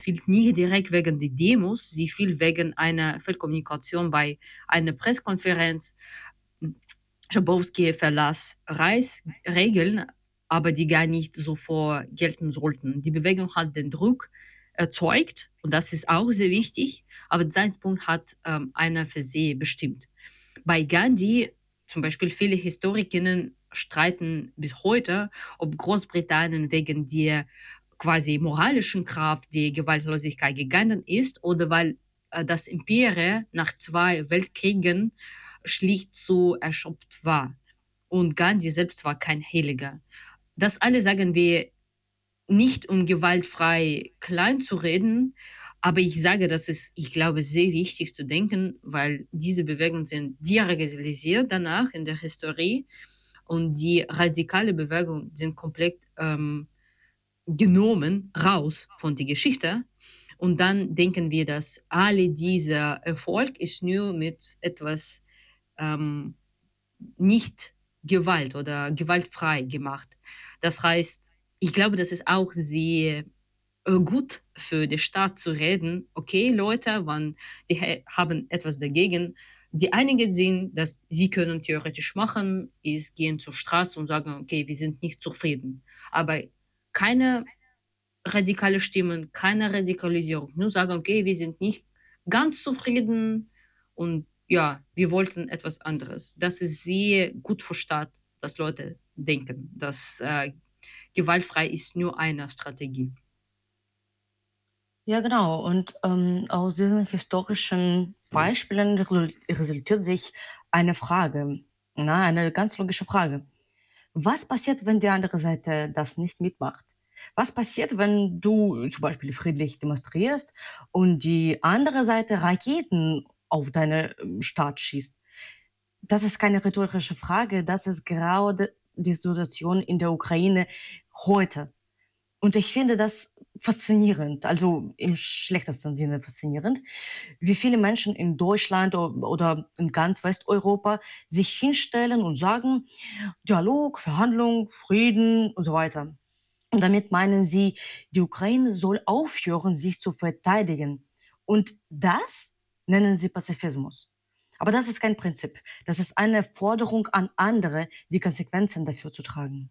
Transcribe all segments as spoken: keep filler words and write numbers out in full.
fiel nie direkt wegen der Demos, sie fiel wegen einer Fehlkommunikation bei einer Pressekonferenz. Schabowski verlas Reisregeln, aber die gar nicht sofort gelten sollten. Die Bewegung hat den Druck erzeugt und das ist auch sehr wichtig, aber der Zeitpunkt hat ähm, einer für sie bestimmt. Bei Gandhi, zum Beispiel viele Historikerinnen streiten bis heute, ob Großbritannien wegen der quasi moralischen Kraft die Gewaltlosigkeit gegangen ist oder weil äh, das Imperium nach zwei Weltkriegen schlicht zu erschöpft war. Und Gandhi selbst war kein Heiliger. Das alle sagen wir nicht, um gewaltfrei klein zu reden, aber ich sage, das ist, ich glaube, sehr wichtig zu denken, weil diese Bewegungen sind diagonalisiert danach in der Historie und die radikale Bewegungen sind komplett ähm, genommen raus von der Geschichte. Und dann denken wir, dass alle dieser Erfolg ist nur mit etwas ähm, nicht Gewalt oder gewaltfrei gemacht. Das heißt, ich glaube, das ist auch sehr äh, gut für den Staat zu reden. Okay, Leute, wann die ha- haben etwas dagegen. Die einigen sind, dass sie können theoretisch machen, ist gehen zur Straße und sagen, okay, wir sind nicht zufrieden. Aber keine radikale Stimmen, keine Radikalisierung. Nur sagen, okay, wir sind nicht ganz zufrieden und ja, wir wollten etwas anderes. Das ist sehr gut für Staat, dass Leute denken, dass äh, gewaltfrei ist nur eine Strategie. Ja, genau. Und ähm, aus diesen historischen Beispielen resul- resultiert sich eine Frage, na, eine ganz logische Frage. Was passiert, wenn die andere Seite das nicht mitmacht? Was passiert, wenn du zum Beispiel friedlich demonstrierst und die andere Seite Raketen auf deine ähm, Stadt schießt? Das ist keine rhetorische Frage, das ist gerade die Situation in der Ukraine heute. Und ich finde das faszinierend, also im schlechtesten Sinne faszinierend, wie viele Menschen in Deutschland o- oder in ganz Westeuropa sich hinstellen und sagen, Dialog, Verhandlung, Frieden und so weiter. Und damit meinen sie, die Ukraine soll aufhören, sich zu verteidigen. Und das nennen sie Pazifismus. Aber das ist kein Prinzip. Das ist eine Forderung an andere, die Konsequenzen dafür zu tragen.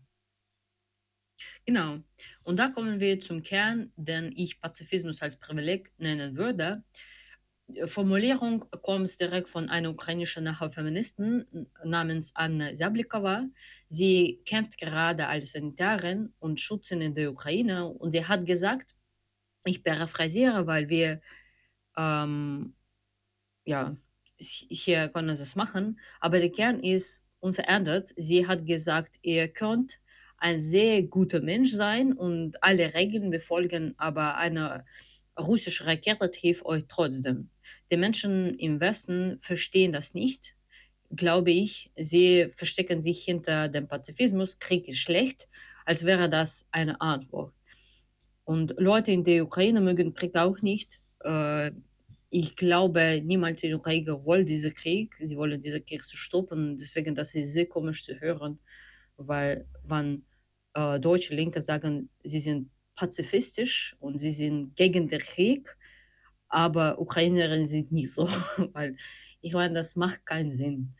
Genau. Und da kommen wir zum Kern, den ich Pazifismus als Privileg nennen würde. Formulierung kommt direkt von einer ukrainischen Nachfeministin namens Anna Sablikova. Sie kämpft gerade als Sanitärin und Schützin in der Ukraine und sie hat gesagt, ich paraphrasiere, weil wir ähm, ja, hier können sie es machen, aber der Kern ist unverändert. Sie hat gesagt, ihr könnt ein sehr guter Mensch sein und alle Regeln befolgen, aber eine russische Rakete trifft euch trotzdem. Die Menschen im Westen verstehen das nicht, glaube ich. Sie verstecken sich hinter dem Pazifismus, Krieg ist schlecht, als wäre das eine Antwort. Und Leute in der Ukraine mögen Krieg auch nicht. Äh, ich glaube, niemand in der Ukraine will diesen Krieg. Sie wollen diesen Krieg zu stoppen. Deswegen, das ist sehr komisch zu hören, weil wenn äh, deutsche Linke sagen, sie sind pazifistisch und sie sind gegen den Krieg, aber Ukrainerinnen sind nicht so, weil ich meine, das macht keinen Sinn.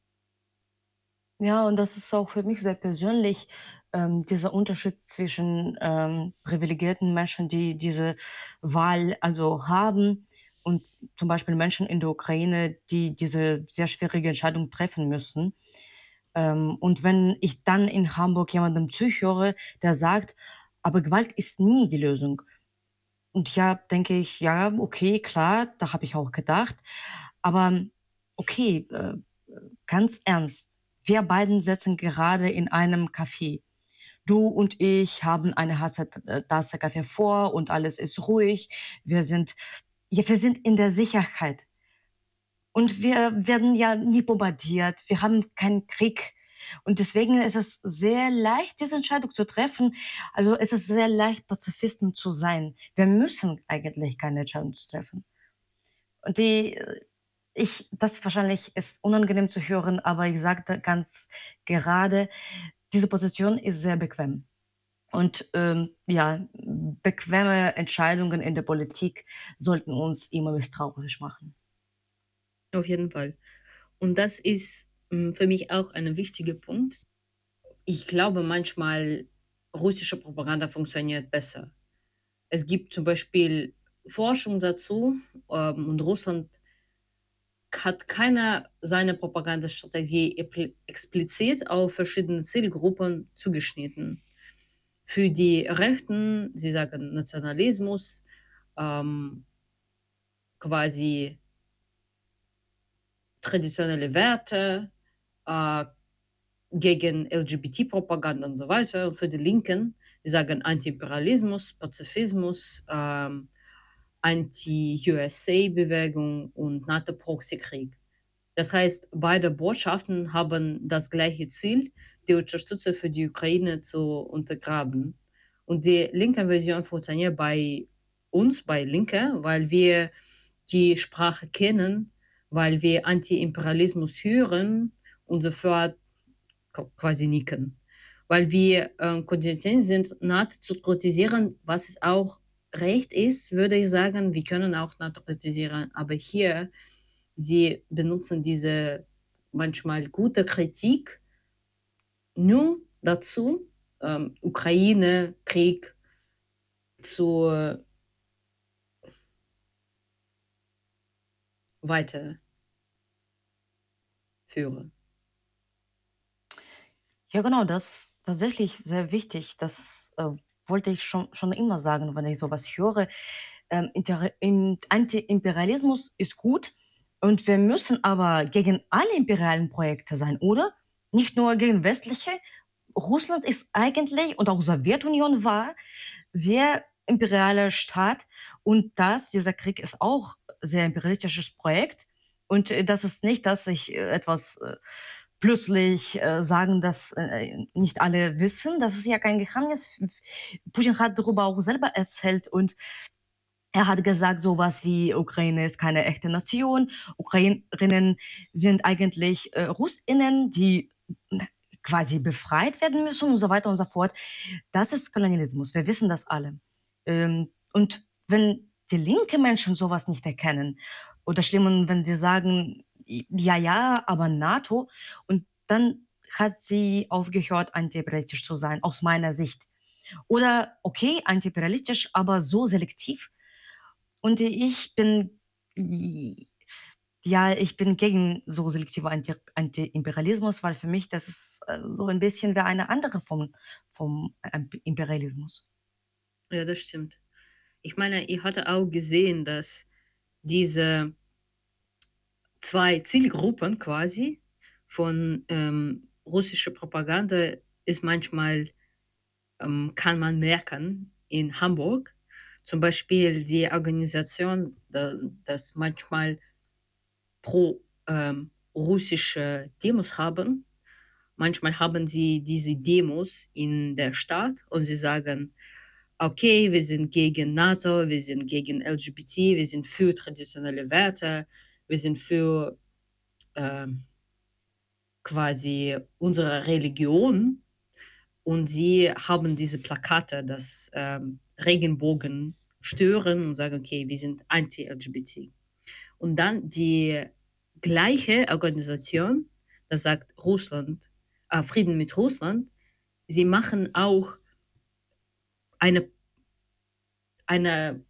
Ja, und das ist auch für mich sehr persönlich, ähm, dieser Unterschied zwischen ähm, privilegierten Menschen, die diese Wahl also haben, und zum Beispiel Menschen in der Ukraine, die diese sehr schwierige Entscheidung treffen müssen. Ähm, und wenn ich dann in Hamburg jemandem zuhöre, der sagt, aber Gewalt ist nie die Lösung. Und ja, denke ich, ja, okay, klar, da habe ich auch gedacht. Aber okay, äh, ganz ernst, wir beiden sitzen gerade in einem Café. Du und ich haben eine heiße äh, Tasse Kaffee vor und alles ist ruhig. Wir sind, ja, wir sind in der Sicherheit. Und wir werden ja nie bombardiert. Wir haben keinen Krieg. Und deswegen ist es sehr leicht, diese Entscheidung zu treffen. Also es ist sehr leicht, Pazifisten zu sein. Wir müssen eigentlich keine Entscheidung zu treffen. Und die, äh, ich, das wahrscheinlich ist unangenehm zu hören, aber ich sagte ganz gerade, diese Position ist sehr bequem. Und, ähm, ja, bequeme Entscheidungen in der Politik sollten uns immer misstrauisch machen. Auf jeden Fall. Und das ist mm, für mich auch ein wichtiger Punkt. Ich glaube manchmal, russische Propaganda funktioniert besser. Es gibt zum Beispiel Forschung dazu, ähm, und Russland hat keiner seine Propagandastrategie epl- explizit auf verschiedene Zielgruppen zugeschnitten. Für die Rechten, sie sagen Nationalismus, ähm, quasi traditionelle Werte, äh, gegen L G B T-Propaganda und so weiter. Und für die Linken, die sagen Anti-Imperialismus, Pazifismus, ähm, Anti-U S A-Bewegung und NATO-Proxy-Krieg. Das heißt, beide Botschaften haben das gleiche Ziel, die Unterstützer für die Ukraine zu untergraben. Und die linke Version funktioniert bei uns, bei Linke, weil wir die Sprache kennen, weil wir Anti-Imperialismus hören und sofort quasi nicken. Weil wir äh, konditioniert sind, NATO zu kritisieren, was es auch recht ist, würde ich sagen. Wir können auch NATO kritisieren, aber hier, sie benutzen diese manchmal gute Kritik nur dazu, ähm, Ukraine-Krieg zu weiterführen. Ja, genau, das ist tatsächlich sehr wichtig. Das, äh, wollte ich schon schon immer sagen, wenn ich sowas höre. Ähm, Intere in Antiimperialismus ist gut und wir müssen aber gegen alle imperialen Projekte sein, oder? Nicht nur gegen westliche. Russland ist eigentlich und auch Sowjetunion war sehr imperialer Staat und das dieser Krieg ist auch sehr imperialistisches Projekt und, äh, das ist nicht, dass ich, äh, etwas, äh, plötzlich, äh, sagen, dass, äh, nicht alle wissen. Das ist ja kein Geheimnis. Putin hat darüber auch selber erzählt und er hat gesagt sowas wie: „Ukraine ist keine echte Nation. Ukrainerinnen sind eigentlich, äh, Russinnen, die quasi befreit werden müssen“ und so weiter und so fort. Das ist Kolonialismus. Wir wissen das alle. Ähm, und wenn die linke Menschen sowas nicht erkennen oder schlimm, wenn sie sagen: „Ja, ja, aber NATO“ und dann hat sie aufgehört, antiimperialistisch zu sein, aus meiner Sicht. Oder okay, antiimperialistisch, aber so selektiv. Und ich bin ja, ich bin gegen so selektiver Anti Antiimperialismus, weil für mich das ist, äh, so ein bisschen wie eine andere Form vom Imp Imperialismus. Ja, das stimmt. Ich meine, ich hatte auch gesehen, dass diese zwei Zielgruppen quasi von ähm, russischer Propaganda ist manchmal, ähm, kann man merken in Hamburg. Zum Beispiel die Organisation, da, das manchmal pro ähm, russische Demos haben. Manchmal haben sie diese Demos in der Stadt und sie sagen, okay, wir sind gegen NATO, wir sind gegen L G B T, wir sind für traditionelle Werte, wir sind für ähm, quasi unsere Religion und sie haben diese Plakate, das ähm, Regenbogen stören und sagen, okay, wir sind anti-L G B T. Und dann die gleiche Organisation, das sagt Russland, äh, Frieden mit Russland, sie machen auch eine, eine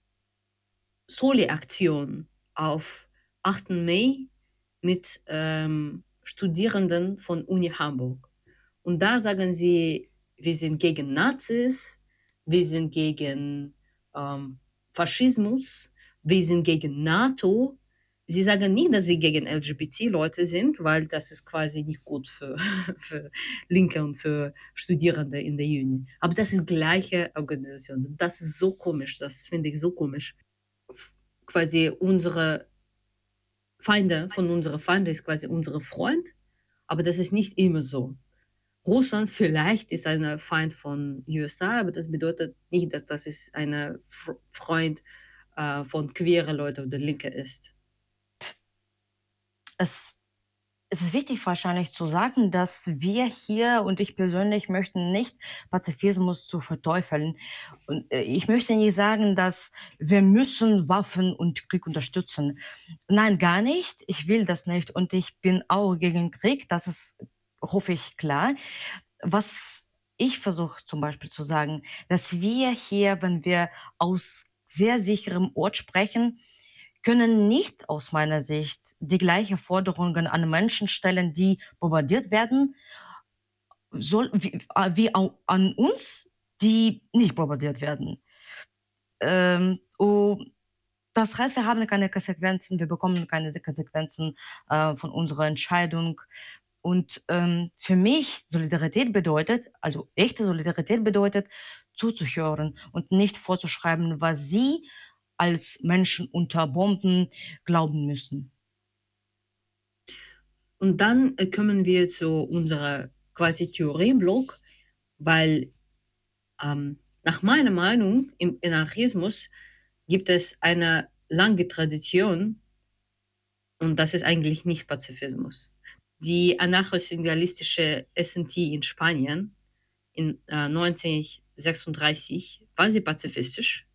Soli-Aktion auf achten Mai mit ähm, Studierenden von Uni Hamburg. Und da sagen sie, wir sind gegen Nazis, wir sind gegen ähm, Faschismus, wir sind gegen NATO. Sie sagen nicht, dass sie gegen L G B T-Leute sind, weil das ist quasi nicht gut für, für Linke und für Studierende in der Uni. Aber das ist gleiche Organisation. Das ist so komisch, das finde ich so komisch. F- Quasi unsere Feinde von unseren Feinden ist quasi unsere Freund, aber das ist nicht immer so. Russland vielleicht ist ein Feind von U S A, aber das bedeutet nicht, dass das ist ein Freund äh, von queere Leute oder Linke ist. Es Es ist wichtig wahrscheinlich zu sagen, dass wir hier und ich persönlich möchten nicht Pazifismus zu verteufeln. Und äh, ich möchte nicht sagen, dass wir müssen Waffen und Krieg unterstützen. Nein, gar nicht. Ich will das nicht und ich bin auch gegen Krieg. Das ist, hoffe ich, klar. Was ich versuche zum Beispiel zu sagen, dass wir hier, wenn wir aus sehr sicherem Ort sprechen, können nicht aus meiner Sicht die gleichen Forderungen an Menschen stellen, die bombardiert werden, soll, wie, äh, wie au- an uns, die nicht bombardiert werden. Ähm, und das heißt, wir haben keine Konsequenzen, wir bekommen keine Konsequenzen äh, von unserer Entscheidung. Und ähm, für mich Solidarität bedeutet, also echte Solidarität bedeutet, zuzuhören und nicht vorzuschreiben, was sie als Menschen unter Bomben glauben müssen. Und dann äh, kommen wir zu unserer quasi Theorieblock, weil ähm, nach meiner Meinung im Anarchismus gibt es eine lange Tradition und das ist eigentlich nicht Pazifismus. Die anarcho-syndikalistische S N T in Spanien in äh, neunzehnhundertsechsunddreißig war sie pazifistisch.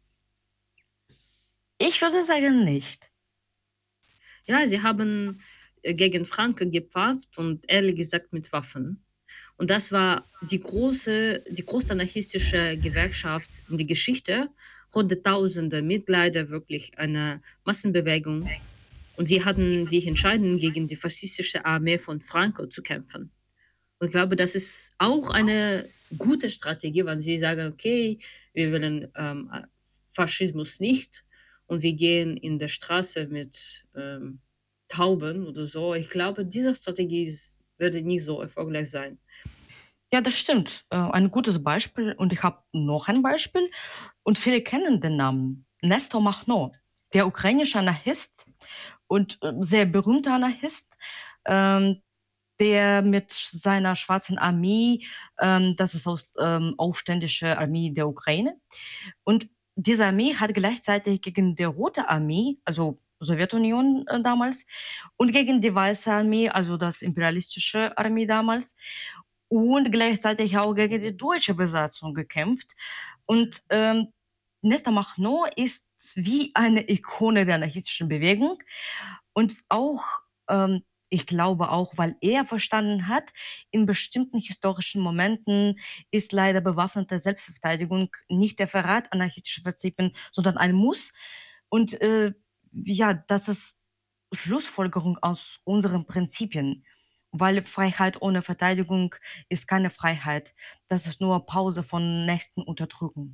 Ich würde sagen nicht. Ja, sie haben äh, gegen Franco gepfafft und ehrlich gesagt mit Waffen. Und das war die große, die große anarchistische Gewerkschaft in der Geschichte. Hunderttausende Mitglieder, wirklich eine Massenbewegung. Und sie hatten sich entschieden, gegen die faschistische Armee von Franco zu kämpfen. Und ich glaube, das ist auch eine gute Strategie, wenn sie sagen, okay, wir wollen ähm, Faschismus nicht und wir gehen in der Straße mit ähm, Tauben oder so. Ich glaube, diese Strategie ist, würde nicht so erfolgreich sein. Ja, das stimmt. Äh, ein gutes Beispiel und ich habe noch ein Beispiel und viele kennen den Namen. Nestor Makhno, der ukrainische Anarchist und äh, sehr berühmter Anarchist, ähm, der mit seiner schwarzen Armee, ähm, das ist aus ähm, aufständische Armee der Ukraine, und diese Armee hat gleichzeitig gegen die Rote Armee, also Sowjetunion äh, damals, und gegen die Weiße Armee, also das imperialistische Armee damals, und gleichzeitig auch gegen die deutsche Besatzung gekämpft. Und ähm, Nestor Makhno ist wie eine Ikone der anarchistischen Bewegung und auch, ähm, ich glaube auch, weil er verstanden hat, in bestimmten historischen Momenten ist leider bewaffnete Selbstverteidigung nicht der Verrat anarchistischer Prinzipien, sondern ein Muss. Und äh, ja, das ist Schlussfolgerung aus unseren Prinzipien, weil Freiheit ohne Verteidigung ist keine Freiheit. Das ist nur Pause von nächsten Unterdrücken.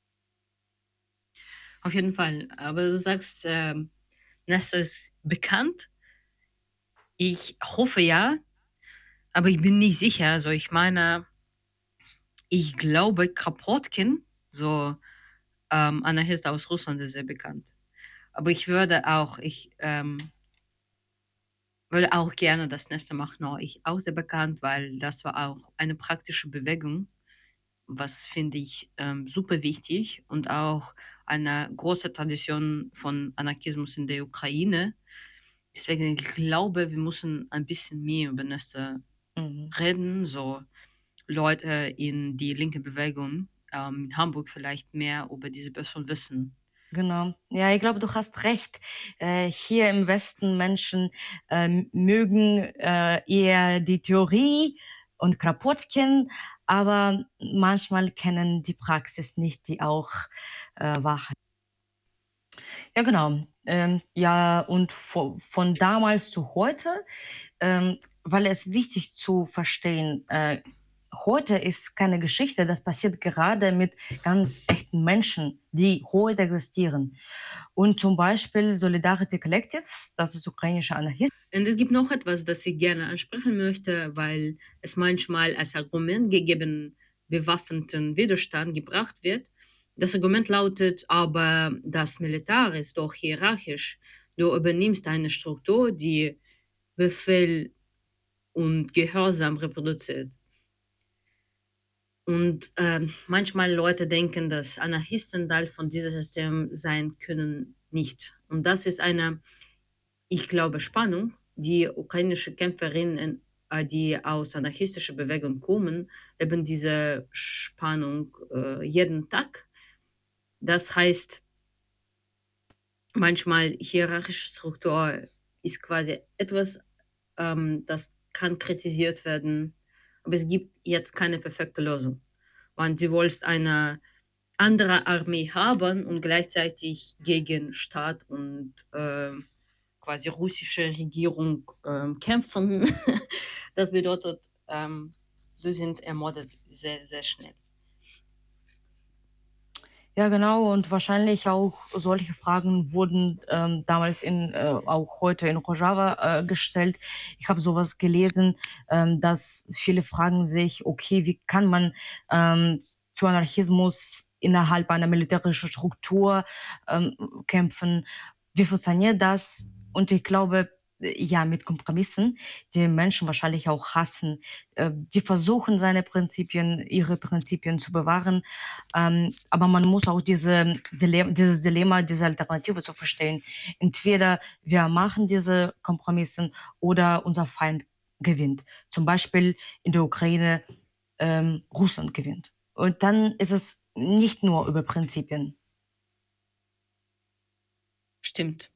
Auf jeden Fall. Aber du sagst, ähm, Nestor ist bekannt. Ich hoffe ja, aber ich bin nicht sicher. Also ich meine, ich glaube, Kropotkin, so ähm, Anarchist aus Russland, ist sehr bekannt. Aber ich würde auch, ich ähm, würde auch gerne das Nestor Makhno ich auch sehr bekannt, weil das war auch eine praktische Bewegung, was finde ich ähm, super wichtig und auch eine große Tradition von Anarchismus in der Ukraine. Deswegen ich glaube, wir müssen ein bisschen mehr über Nestor Mhm. reden, so Leute in die linke Bewegung ähm, in Hamburg vielleicht mehr über diese Person wissen. Genau. Ja, ich glaube, du hast recht. Äh, hier im Westen Menschen ähm, mögen äh, eher die Theorie und Kropotkin, aber manchmal kennen die Praxis nicht, die auch äh, Wahrheit. Ja, genau. Ähm, ja, und vo von damals zu heute, ähm, weil es wichtig zu verstehen, äh, heute ist keine Geschichte, das passiert gerade mit ganz echten Menschen, die heute existieren. Und zum Beispiel Solidarity Collectives, das ist ukrainische Anarchisten. Und es gibt noch etwas, das ich gerne ansprechen möchte, weil es manchmal als Argument gegen bewaffneten Widerstand gebracht wird. Das Argument lautet aber, das Militär ist doch hierarchisch. Du übernimmst eine Struktur, die Befehl und Gehorsam reproduziert. Und ähm, manchmal Leute denken, dass Anarchisten Teil von diesem System sein können, nicht. Und das ist eine, ich glaube, Spannung, die ukrainischen Kämpferinnen, äh, die aus anarchistischer Bewegung kommen, eben diese Spannung äh, jeden Tag. Das heißt, manchmal hierarchische Struktur ist quasi etwas, ähm, das kann kritisiert werden, aber es gibt jetzt keine perfekte Lösung. Und du wolltest eine andere Armee haben und gleichzeitig gegen Staat und äh, quasi russische Regierung ähm, kämpfen. Das bedeutet, ähm, sie sind ermordet sehr, sehr schnell. Ja, genau, und wahrscheinlich auch solche Fragen wurden ähm, damals in, äh, auch heute in Rojava äh, gestellt. Ich habe sowas gelesen, ähm, dass viele fragen sich, okay, wie kann man ähm, für Anarchismus innerhalb einer militärischen Struktur ähm, kämpfen? Wie funktioniert das? Und ich glaube, äh, ja, mit Kompromissen, die Menschen wahrscheinlich auch hassen. Äh, die versuchen, seine Prinzipien, ihre Prinzipien zu bewahren, ähm, aber man muss auch diese Dile dieses Dilemma, diese Alternative zu verstehen. Entweder wir machen diese Kompromisse oder unser Feind gewinnt. Zum Beispiel in der Ukraine ähm, Russland gewinnt. Und dann ist es nicht nur über Prinzipien. Stimmt.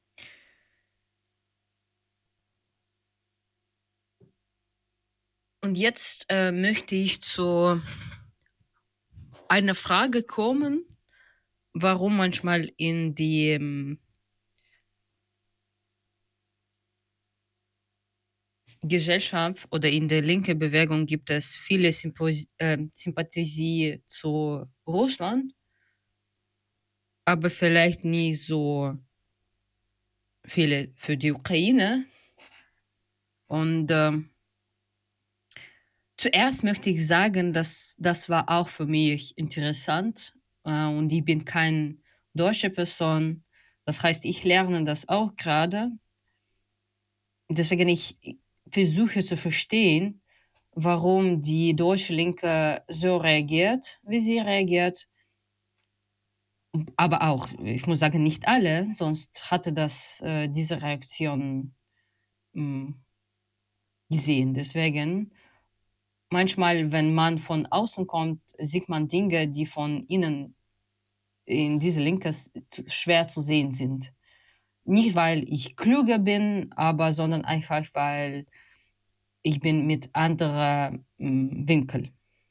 Und jetzt äh, möchte ich zu einer Frage kommen, warum manchmal in die ähm, Gesellschaft oder in der linken Bewegung gibt es viele Sympos äh, Sympathie zu Russland, aber vielleicht nie so viele für die Ukraine. Und ähm, zuerst möchte ich sagen, dass das war auch für mich interessant äh, und ich bin keine deutsche Person. Das heißt, ich lerne das auch gerade. Deswegen ich versuche zu verstehen, warum die deutsche Linke so reagiert, wie sie reagiert. Aber auch, ich muss sagen, nicht alle, sonst hatte das äh, diese Reaktion mh, gesehen. Deswegen, manchmal, wenn man von außen kommt, sieht man Dinge, die von innen in diese Linke s- zu- schwer zu sehen sind. Nicht, weil ich klüger bin, aber sondern einfach, weil ich bin mit anderer mh, Winkel.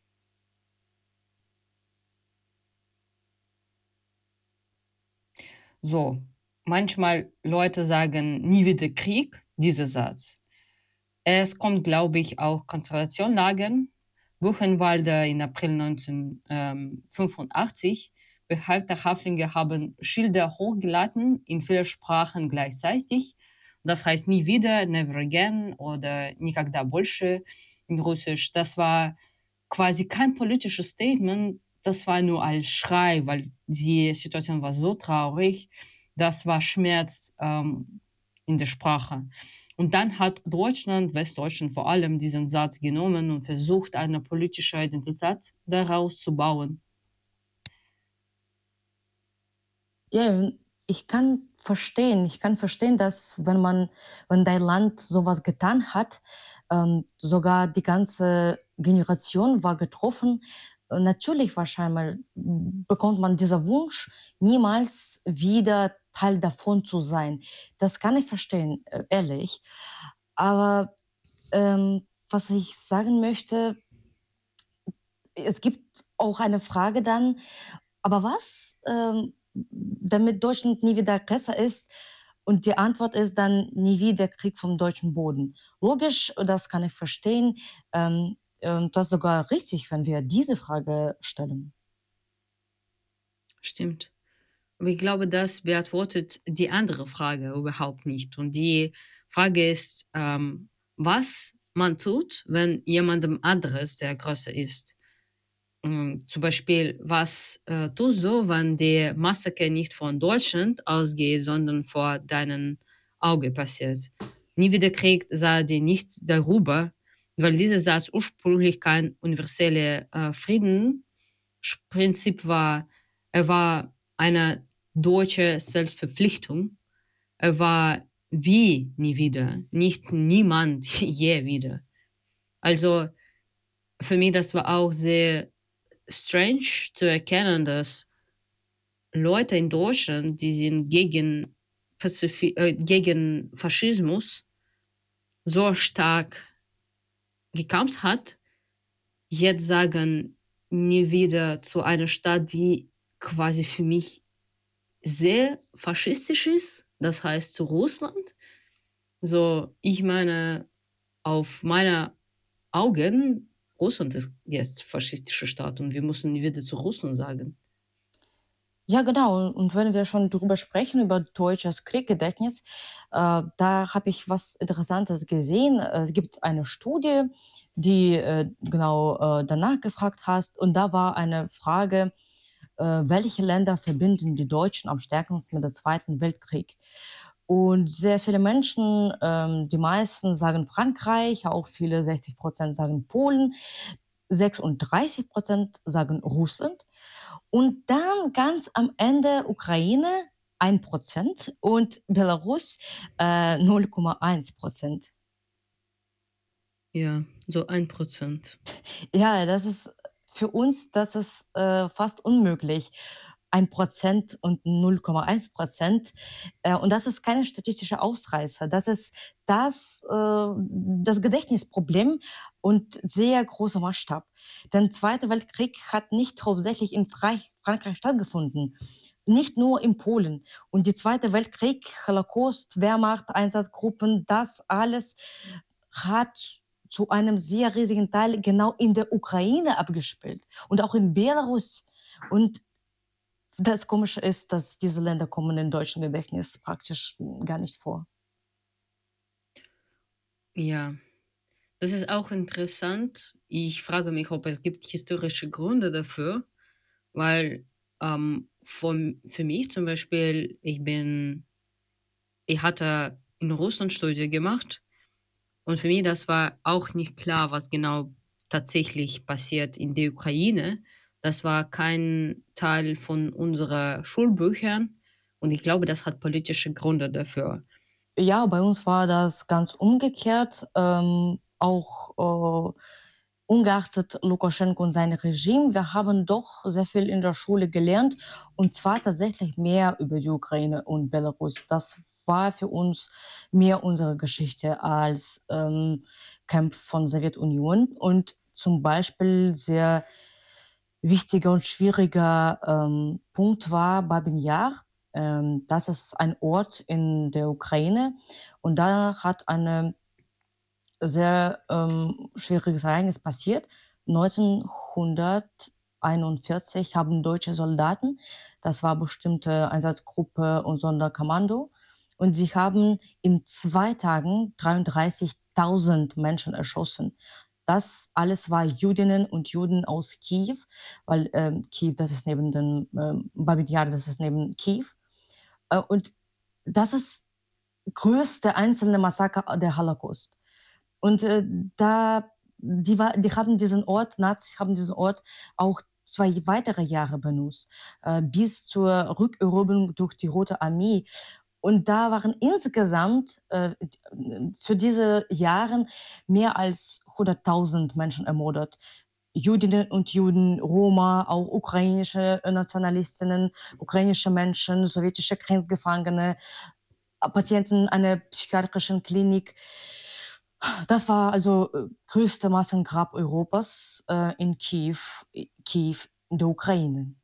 So, manchmal Leute sagen nie wieder Krieg, dieser Satz. Es kommt, glaube ich, auch Konzentrationslagern. Buchenwalder in April neunzehnhundertfünfundachtzig. Behaltene Häftlinge haben Schilder hochgeladen in vielen Sprachen gleichzeitig. Das heißt nie wieder, never again oder никогда больше in Russisch. Das war quasi kein politisches Statement, das war nur ein Schrei, weil die Situation war so traurig, das war Schmerz ähm, in der Sprache. Und dann hat Deutschland, Westdeutschland vor allem, diesen Satz genommen und versucht, eine politische Identität daraus zu bauen. Ja, ich kann verstehen ich kann verstehen, dass wenn man wenn dein Land sowas getan hat, ähm, sogar die ganze Generation war getroffen, äh, natürlich wahrscheinlich bekommt man dieser Wunsch, niemals wieder Teil davon zu sein. Das kann ich verstehen, äh, ehrlich. Aber, ähm, was ich sagen möchte, es gibt auch eine Frage dann, aber was, ähm, damit Deutschland nie wieder besser ist? Und die Antwort ist dann nie wieder Krieg vom deutschen Boden. Logisch, das kann ich verstehen. Ähm, und das ist sogar richtig, wenn wir diese Frage stellen. Stimmt. Aber ich glaube, das beantwortet die andere Frage überhaupt nicht. Und die Frage ist, ähm, was man tut, wenn jemandem anderes der größer ist. Ähm, zum Beispiel, was äh, tust du, wenn die Massaker nicht von Deutschland ausgeht, sondern vor deinem Auge passiert? Nie wieder Krieg sah dir nichts darüber, weil dieser Satz ursprünglich kein universeller äh, Friedensprinzip war. Er war eine deutsche Selbstverpflichtung. Er war Wie nie wieder? Nicht niemand je wieder. Also für mich, das war auch sehr strange zu erkennen, dass Leute in Deutschland, die sind gegen, Pazifi äh, gegen Faschismus so stark gekämpft hat, jetzt sagen, nie wieder zu einer Stadt, die quasi für mich sehr faschistisch ist, das heißt zu Russland. So, ich meine, auf meine Augen, Russland ist jetzt faschistische Staat und wir müssen nie wieder zu Russland sagen. Ja, genau. Und wenn wir schon darüber sprechen, über deutsches Kriegsgedächtnis, äh, da habe ich was Interessantes gesehen. Äh, Es gibt eine Studie, die äh, genau äh, danach gefragt hast. Und da war eine Frage, äh, welche Länder verbinden die Deutschen am stärksten mit dem Zweiten Weltkrieg? Und sehr viele Menschen, ähm, die meisten sagen Frankreich, auch viele, sechzig Prozent sagen Polen, sechsunddreißig Prozent sagen Russland. Und dann ganz am Ende Ukraine ein Prozent und Belarus äh, null Komma eins Prozent. Ja, so ein Prozent. Ja, das ist für uns, das ist äh, fast unmöglich. Ein Prozent und null Komma eins Prozent. Äh, und das ist keine statistische Ausreißer. Das ist das, äh, das Gedächtnisproblem und sehr großer Maßstab. Der Zweite Weltkrieg hat nicht hauptsächlich in Frankreich, Frankreich stattgefunden. Nicht nur in Polen. Und der Zweite Weltkrieg, Holocaust, Wehrmacht, Einsatzgruppen, das alles hat zu einem sehr riesigen Teil genau in der Ukraine abgespielt und auch in Belarus. Und das Komische ist, dass diese Länder kommen im deutschen Gedächtnis praktisch gar nicht vor. Ja, das ist auch interessant. Ich frage mich, ob es gibt historische Gründe dafür, weil ähm, von, für mich zum Beispiel, ich bin, ich hatte in Russland Studie gemacht und für mich das war auch nicht klar, was genau tatsächlich passiert in der Ukraine. Das war kein Teil von unseren Schulbüchern und ich glaube, das hat politische Gründe dafür. Ja, bei uns war das ganz umgekehrt. Ähm, auch äh, ungeachtet Lukaschenko und sein Regime, wir haben doch sehr viel in der Schule gelernt und zwar tatsächlich mehr über die Ukraine und Belarus. Das war für uns mehr unsere Geschichte als ähm, Kampf von Sowjetunion und zum Beispiel sehr wichtiger und schwieriger ähm, Punkt war Babin Yar. Ähm, das ist ein Ort in der Ukraine und da hat eine sehr ähm, schwieriges Ereignis passiert. neunzehnhunderteinundvierzig haben deutsche Soldaten, das war bestimmte Einsatzgruppe und Sonderkommando, und sie haben in zwei Tagen dreiunddreißigtausend Menschen erschossen. Das alles war Jüdinnen und Juden aus Kiew, weil ähm, Kiew, das ist neben dem ähm, Babij Jar, das ist neben Kiew. Äh, und das ist größte einzelne Massaker der Holocaust. Und äh, da, die, war, die haben diesen Ort, Nazis haben diesen Ort auch zwei weitere Jahre benutzt, äh, bis zur Rückeroberung durch die Rote Armee. Und da waren insgesamt äh, für diese Jahre mehr als hunderttausend Menschen ermordet. Jüdinnen und Juden, Roma, auch ukrainische Nationalistinnen, ukrainische Menschen, sowjetische Kriegsgefangene, Patienten einer psychiatrischen Klinik. Das war also äh, größte Massengrab Europas äh, in Kiew, Kiew in der Ukraine.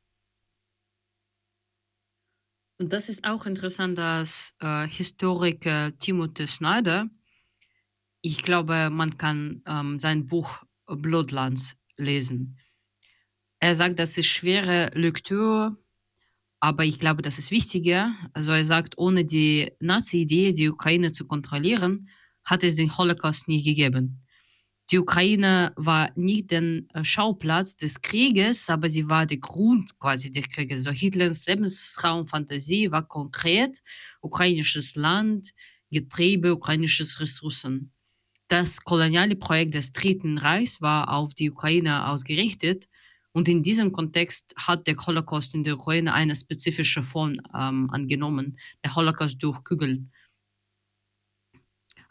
Und das ist auch interessant, dass äh, Historiker Timothy Snyder, ich glaube, man kann ähm, sein Buch Bloodlands lesen. Er sagt, das ist schwere Lektüre, aber ich glaube, das ist wichtiger. Also er sagt, ohne die Nazi-Idee, die Ukraine zu kontrollieren, hat es den Holocaust nie gegeben. Die Ukraine war nicht der äh, Schauplatz des Krieges, aber sie war der Grund quasi des Krieges. So Hitlers Lebensraum, Fantasie war konkret ukrainisches Land, Getriebe, ukrainisches Ressourcen. Das koloniale Projekt des Dritten Reichs war auf die Ukraine ausgerichtet und in diesem Kontext hat der Holocaust in der Ukraine eine spezifische Form ähm, angenommen, der Holocaust durch Kügeln.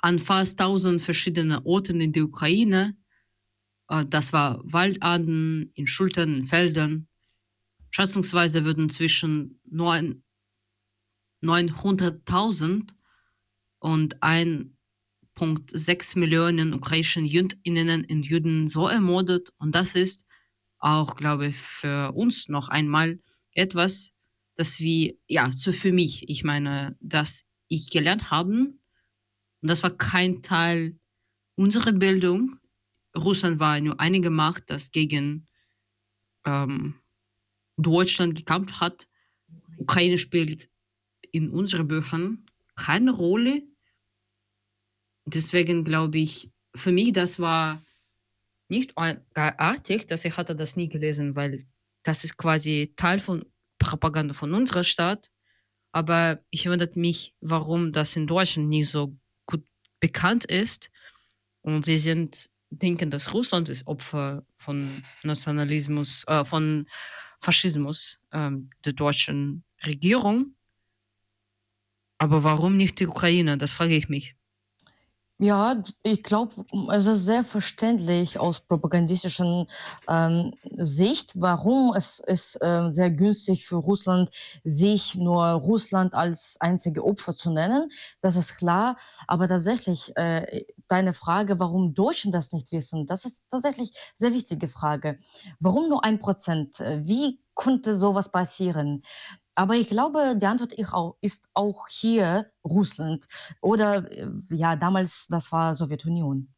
an fast tausend verschiedene Orten in der Ukraine. Äh, das war Waldarten, in Schultern, in Feldern. Schätzungsweise würden zwischen neun neunhunderttausend und ein Komma sechs Millionen ukrainischen Jüdinnen und Juden so ermordet. Und das ist auch, glaube ich, für uns noch einmal etwas, das wir, ja, so für mich, ich meine, dass ich gelernt haben, und das war kein Teil unserer Bildung. Russland war nur eine Macht, das gegen ähm, Deutschland gekämpft hat. Ukraine spielt in unseren Büchern keine Rolle. Deswegen glaube ich, für mich, das war nicht ein- gar artig, dass ich hatte das nie gelesen, weil das ist quasi Teil von Propaganda von unserer Stadt. Aber ich wundert mich, warum das in Deutschland nicht so gut bekannt ist. Und sie sind, denken, dass Russland ist Opfer von Nationalismus, äh, von Faschismus ähm, der deutschen Regierung. Aber warum nicht die Ukraine? Das frage ich mich. Ja, d ich glaube, es ist sehr verständlich aus propagandistischen, ähm, Sicht, warum es ist, ähm, sehr günstig für Russland, sich nur Russland als einzige Opfer zu nennen. Das ist klar. Aber tatsächlich, äh, deine Frage, warum Deutschen das nicht wissen, das ist tatsächlich sehr wichtige Frage. Warum nur ein Prozent? Äh, wie konnte so was passieren? Aber ich glaube, die Antwort ich au ist auch hier Russland oder, äh, ja, damals das war Sowjetunion.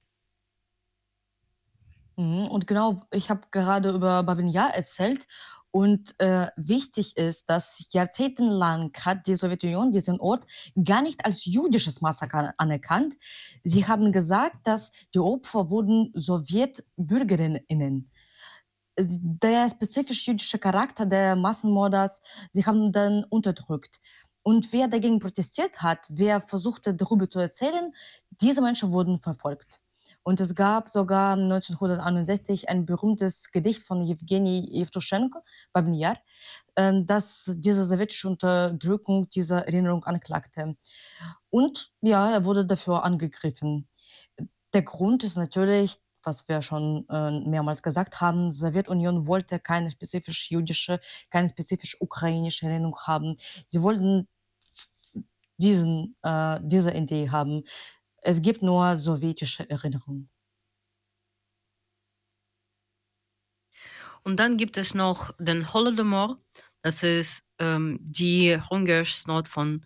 Mhm, und genau, ich habe gerade über Babin Jar erzählt und, äh, wichtig ist, dass jahrzehntelang hat die Sowjetunion diesen Ort gar nicht als jüdisches Massaker anerkannt. Sie haben gesagt, dass die Opfer wurden Sowjetbürgerinnen. S Der spezifisch jüdische Charakter der Massenmordes, sie haben dann unterdrückt. Und wer dagegen protestiert hat, wer versuchte, darüber zu erzählen, diese Menschen wurden verfolgt. Und es gab sogar neunzehnhunderteinundsechzig ein berühmtes Gedicht von Jewgeni Jewtuschenko, Babyn Jar, ähm, das diese sowjetische Unterdrückung dieser Erinnerung anklagte. Und ja, er wurde dafür angegriffen. Der Grund ist natürlich, was wir schon äh, mehrmals gesagt haben, Sowjetunion wollte keine spezifisch jüdische, keine spezifisch ukrainische Erinnerung haben. Sie wollten diesen, äh, diese Idee haben. Es gibt nur sowjetische Erinnerung. Und dann gibt es noch den Holodomor. Das ist ähm, die Hungersnot von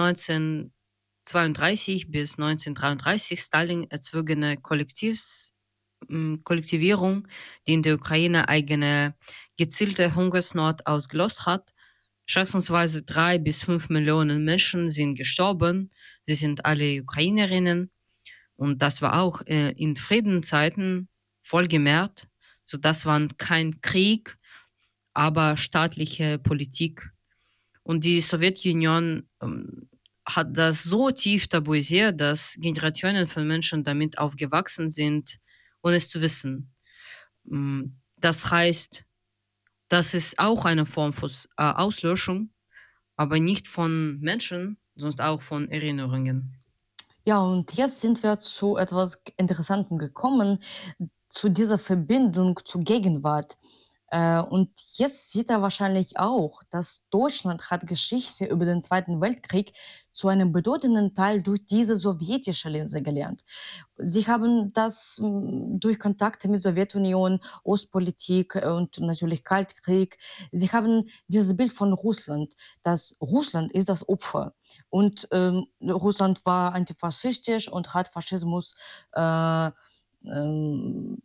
neunzehnhundertzweiunddreißig bis neunzehnhundertdreiunddreißig, Stalin erzwungene Kollektivs, ähm, Kollektivierung, die in der Ukraine eine gezielte Hungersnot ausgelöst hat. Schätzungsweise drei bis fünf Millionen Menschen sind gestorben. Sie sind alle Ukrainerinnen. Und das war auch äh, in Friedenzeiten vollgemerkt. So, das war kein Krieg, aber staatliche Politik. Und die Sowjetunion ähm, hat das so tief tabuisiert, dass Generationen von Menschen damit aufgewachsen sind, ohne es zu wissen. Mm, Das heißt, das ist auch eine Form von äh, Auslöschung, aber nicht von Menschen, sondern auch von Erinnerungen. Ja, und jetzt sind wir zu etwas Interessantem gekommen, zu dieser Verbindung zur Gegenwart. Äh, und jetzt sieht er wahrscheinlich auch, dass Deutschland hat Geschichte über den Zweiten Weltkrieg zu einem bedeutenden Teil durch diese sowjetische Linse gelernt. Sie haben das mm, durch Kontakte mit Sowjetunion, Ostpolitik äh, und natürlich Kaltkrieg. Sie haben dieses Bild von Russland, dass Russland ist das Opfer. Und ähm, Russland war antifaschistisch und hat Faschismus äh, ähm,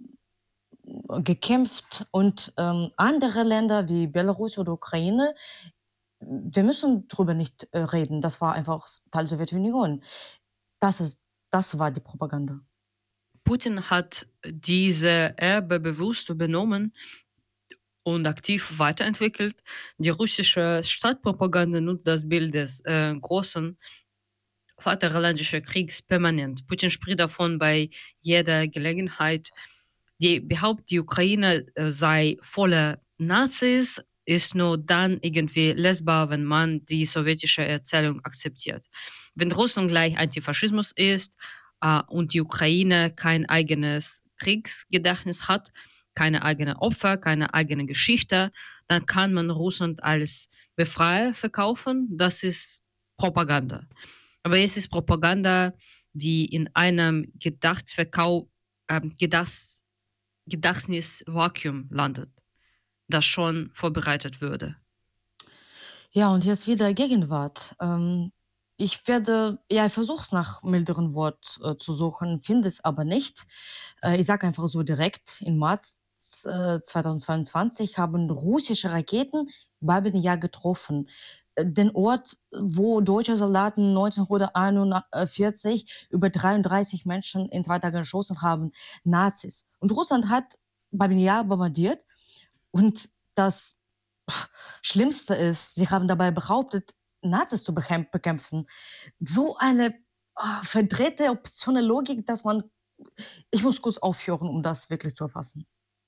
gekämpft. Und ähm, andere Länder wie Belarus oder Ukraine, wir müssen darüber nicht äh, reden. Das war einfach Teil der Sowjetunion. Das, ist, das war die Propaganda. Putin hat diese Erbe bewusst übernommen und aktiv weiterentwickelt. Die russische Stadtpropaganda nutzt das Bild des äh, großen Vaterländischen Kriegs permanent. Putin spricht davon bei jeder Gelegenheit. Die behauptet, die Ukraine äh, sei voller Nazis, ist nur dann irgendwie lesbar, wenn man die sowjetische Erzählung akzeptiert. Wenn Russland gleich Antifaschismus ist, äh, und die Ukraine kein eigenes Kriegsgedächtnis hat, keine eigenen Opfer, keine eigene Geschichte, dann kann man Russland als Befreier verkaufen. Das ist Propaganda. Aber es ist Propaganda, die in einem Gedachtsverkauf, ähm, Gedachts, Gedächtnisvakuum landet, das schon vorbereitet würde. Ja, und jetzt wieder Gegenwart. Ähm, ich werde, ja, ich versuche es nach milderen Wort äh, zu suchen, finde es aber nicht. Äh, ich sage einfach so direkt, im März äh, zweitausendzweiundzwanzig haben russische Raketen Babyn getroffen. Äh, Den Ort, wo deutsche Soldaten neunzehnhunderteinundvierzig über dreiunddreißig Menschen in zwei Tagen erschossen haben, Nazis. Und Russland hat Babyn bombardiert und das pff, Schlimmste ist, sie haben dabei behauptet, Nazis zu bekämp- bekämpfen. So eine ah, verdrehte Option der Logik, dass man, ich muss kurz aufhören, um das wirklich zu erfassen.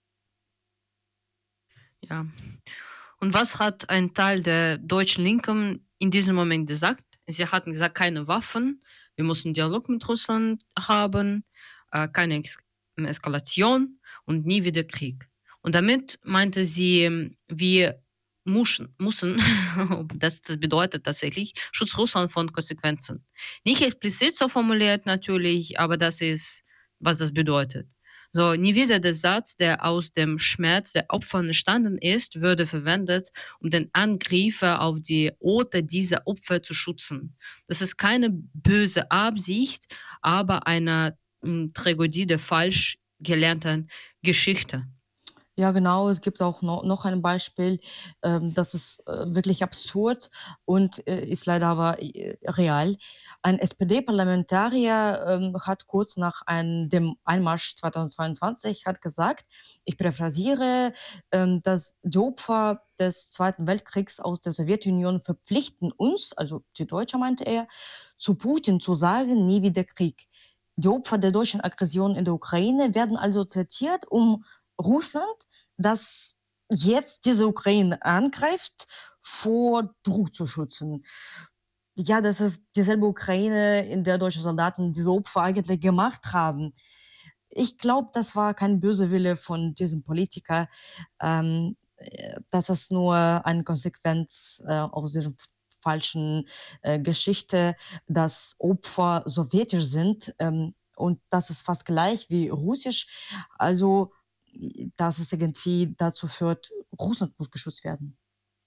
Ja. Und was hat ein Teil der deutschen Linken in diesem Moment gesagt? Sie hatten gesagt, keine Waffen, wir müssen Dialog mit Russland haben, äh, keine Ex Eskalation und nie wieder Krieg. Und damit meinte sie, ähm, wir muschen, müssen, das, das bedeutet tatsächlich, Schutz Russland von Konsequenzen. Nicht explizit so formuliert natürlich, aber das ist, was das bedeutet. So, nie wieder der Satz, der aus dem Schmerz der Opfer entstanden ist, würde verwendet, um den Angriffe auf die Orte dieser Opfer zu schützen. Das ist keine böse Absicht, aber eine mm, Tragödie der falsch gelernten Geschichte. Ja, genau. Es gibt auch no noch ein Beispiel, ähm, das ist, äh, wirklich absurd und, äh, ist leider aber, äh, real. Ein S P D-Parlamentarier, ähm, hat kurz nach ein dem Einmarsch zweitausendzweiundzwanzig hat gesagt, ich paraphrasiere, ähm, dass die Opfer des Zweiten Weltkriegs aus der Sowjetunion verpflichten uns, also die Deutsche meinte er, zu Putin zu sagen: „Nie wieder Krieg.“ Die Opfer der deutschen Aggression in der Ukraine werden also zitiert, um Russland, das jetzt diese Ukraine angreift, vor Druck zu schützen. Ja, das ist dieselbe Ukraine, in der deutsche Soldaten diese Opfer eigentlich gemacht haben. Ich glaube, das war kein böser Wille von diesem Politiker. Ähm, äh, das ist nur eine Konsequenz äh, aus dieser falschen äh, Geschichte, dass Opfer sowjetisch sind. Ähm, und das ist fast gleich wie russisch. Also, i- dass es irgendwie dazu führt, Russland muss geschützt werden.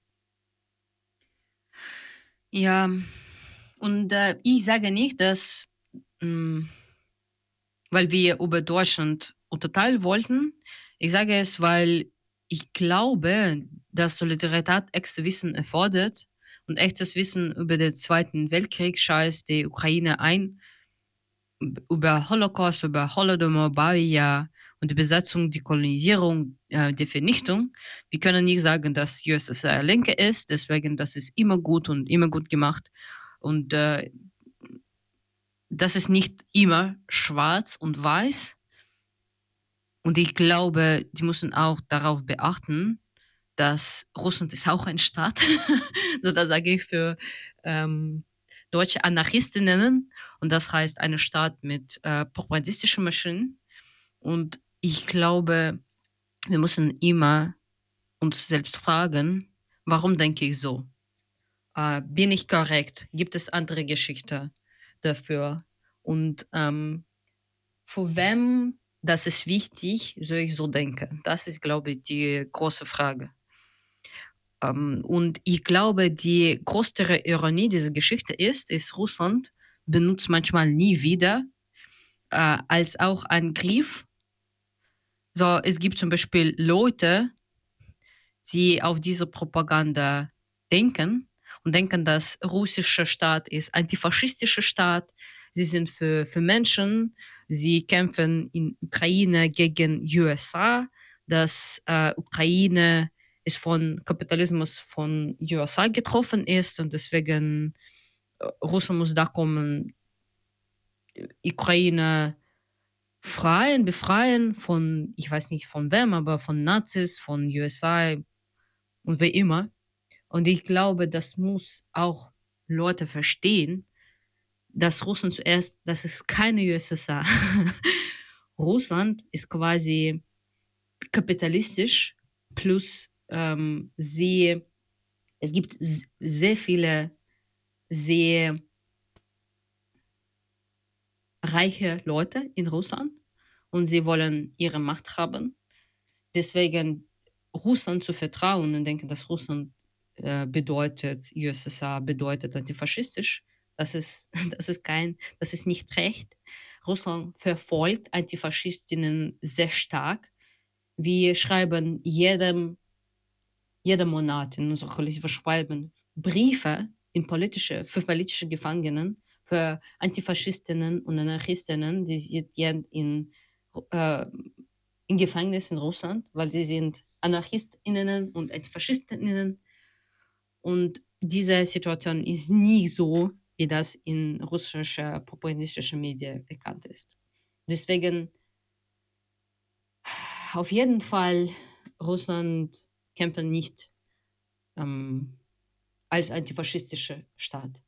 Ja, und äh, ich sage nicht, dass, mm, weil wir über Deutschland unterteilen wollten. Ich sage es, weil ich glaube, dass Solidarität echtes Wissen erfordert und echtes Wissen über den Zweiten Weltkrieg scheißt die Ukraine ein, über Holocaust, über Holodomor, Bavia und die Besetzung, die Kolonisierung, äh, die Vernichtung. Wir können nicht sagen, dass U S S R Linke ist, deswegen das ist immer gut und immer gut gemacht. Und äh, das ist nicht immer schwarz und weiß. Und ich glaube, die müssen auch darauf beachten, dass Russland ist auch ein Staat. So, das sage ich für ähm, deutsche Anarchistinnen. Und das heißt eine Staat mit äh, propagandistischen Maschinen. Und ich glaube, wir müssen immer uns selbst fragen, warum denke ich so? Äh, bin ich korrekt? Gibt es andere Geschichte dafür? Und ähm, für wem das ist wichtig, soll ich so denken? Das ist, glaube ich, die große Frage. Ähm, und ich glaube, die größere Ironie dieser Geschichte ist, ist Russland benutzt manchmal nie wieder äh, als auch ein Griff. So, es gibt zum Beispiel Leute, die auf diese Propaganda denken und denken, dass russischer Staat ist antifaschistischer Staat. Sie sind für, für Menschen. Sie kämpfen in Ukraine gegen U S A. Dass äh, Ukraine ist von Kapitalismus von U S A getroffen ist und deswegen äh, Russland muss da kommen, Ukraine freien, befreien von, ich weiß nicht von wem, aber von Nazis, von U S A und wer immer. Und ich glaube, das muss auch Leute verstehen, dass Russland zuerst, das ist keine U S S R. Russland ist quasi kapitalistisch plus ähm, sehr, es gibt s- sehr viele sehr reiche Leute in Russland und sie wollen ihre Macht haben. Deswegen Russland zu vertrauen und denken, dass Russland äh, bedeutet, U S S R bedeutet antifaschistisch, das ist, das ist kein, das ist nicht recht. Russland verfolgt Antifaschistinnen sehr stark. Wir schreiben jedem, jeden Monat in unserer Kollektiv, wir schreiben Briefe in politische, für politische Gefangenen, für Antifaschistinnen und Anarchistinnen, die sind jetzt in, äh, im Gefängnis in Russland, weil sie sind Anarchistinnen und Antifaschistinnen. Und diese Situation ist nie so, wie das in russischer propagandistischer Medien bekannt ist. Deswegen auf jeden Fall Russland kämpfen nicht ähm, als antifaschistischer Staat.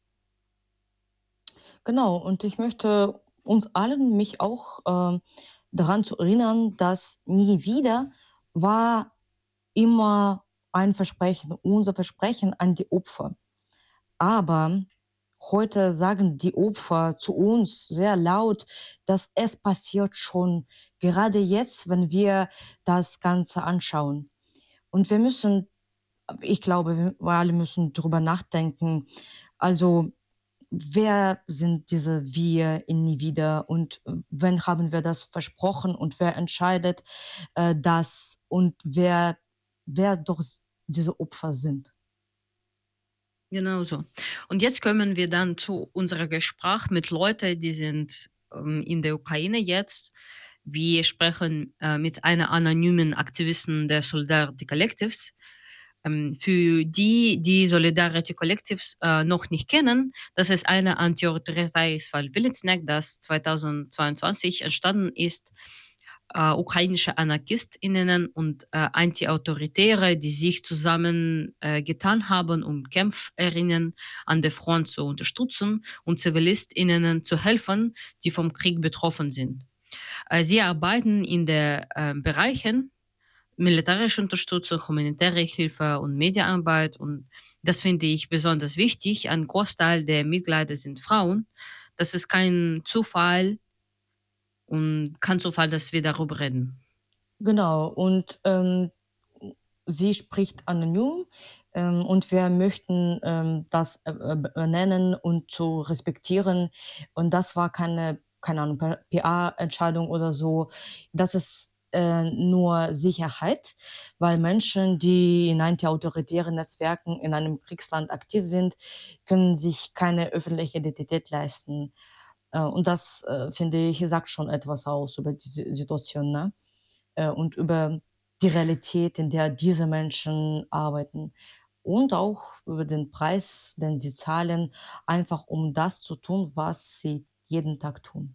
Genau, und ich möchte uns allen, mich auch, ähm, daran zu erinnern, dass nie wieder war immer ein Versprechen, unser Versprechen an die Opfer. Aber heute sagen die Opfer zu uns sehr laut, dass es passiert schon, gerade jetzt, wenn wir das Ganze anschauen. Und wir müssen, ich glaube, wir alle müssen darüber nachdenken. Also, wer sind diese wir in nie wieder und wann haben wir das versprochen und wer entscheidet äh, das und wer, wer doch s- diese Opfer sind. Genau so. Und jetzt kommen wir dann zu unserer Gespräch mit Leuten, die sind ähm, in der Ukraine jetzt. Wir sprechen äh, mit einer anonymen Aktivistin der Solidarity Collectives. Ähm, für die, die Solidarity Collectives äh, noch nicht kennen, das ist eine antiautoritäres Fall Willensneck, das zweitausendzweiundzwanzig entstanden ist, äh, ukrainische AnarchistInnen und äh, Antiautoritäre, die sich zusammen äh, getan haben, um KämpferInnen an der Front zu unterstützen und ZivilistInnen zu helfen, die vom Krieg betroffen sind. Äh, sie arbeiten in den äh, Bereichen militärische Unterstützung, humanitäre Hilfe und Medienarbeit und das finde ich besonders wichtig. Ein Großteil der Mitglieder sind Frauen. Das ist kein Zufall und kein Zufall, dass wir darüber reden. Genau, und ähm, sie spricht anonym ähm, und wir möchten ähm, das äh, äh, benennen und zu respektieren. Und das war keine, keine Ahnung, P R-Entscheidung oder so. Das ist äh, nur Sicherheit, weil Menschen, die in antiautoritären Netzwerken in einem Kriegsland aktiv sind, können sich keine öffentliche Identität leisten. Äh, und das, äh, finde ich, sagt schon etwas aus über diese Situation, ne? Äh, und über die Realität, in der diese Menschen arbeiten und auch über den Preis, den sie zahlen, einfach um das zu tun, was sie jeden Tag tun.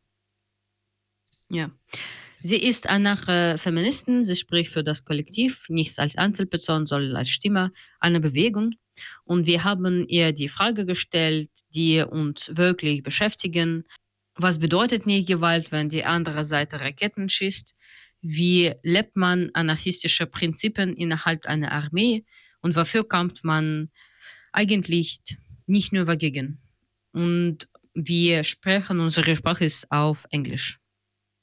Ja. Sie ist eine Feministin, sie spricht für das Kollektiv, nicht als Einzelperson, sondern als Stimme einer Bewegung. Und wir haben ihr die Frage gestellt, die uns wirklich beschäftigen. Was bedeutet nicht Gewalt, wenn die andere Seite Raketen schießt? Wie lebt man anarchistische Prinzipien innerhalb einer Armee? Und wofür kämpft man eigentlich nicht nur dagegen? Und wir sprechen, unsere Sprache ist auf Englisch.